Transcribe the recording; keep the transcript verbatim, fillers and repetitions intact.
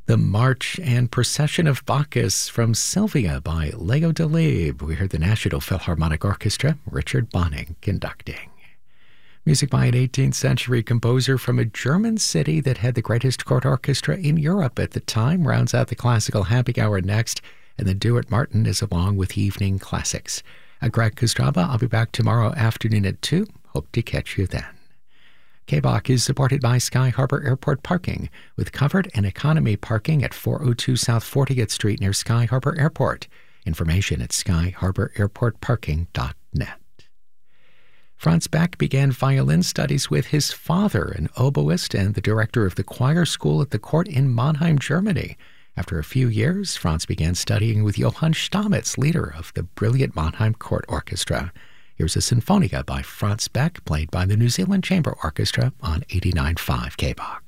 The March and Procession of Bacchus from Sylvia by Leo Delibes. We heard the National Philharmonic Orchestra, Richard Bonning conducting. Music by an eighteenth century composer from a German city that had the greatest court orchestra in Europe at the time rounds out the classical happy hour next, and then Duet Martin is along with evening classics. I'm Greg Kostraba. I'll be back tomorrow afternoon at two. Hope to catch you then. K B O C is supported by Sky Harbor Airport Parking, with covered and economy parking at four oh two South fortieth Street near Sky Harbor Airport. Information at sky harbor airport parking dot net. Franz Beck began violin studies with his father, an oboist and the director of the choir school at the court in Mannheim, Germany. After a few years, Franz began studying with Johann Stamitz, leader of the brilliant Mannheim Court Orchestra. Here's a Sinfonia by Franz Beck, played by the New Zealand Chamber Orchestra on eighty-nine point five K B O C.